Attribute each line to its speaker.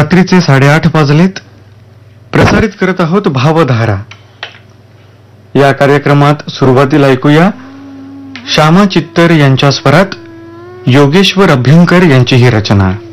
Speaker 1: रात्रीचे 8:30 वाजलेत. प्रसारित करत आहोत भावधारा. या कार्यक्रमात सुरुवातीला ऐकूया श्यामा चित्तर यांच्या स्वरात योगेश्वर अभ्यंकर यांची ही रचना.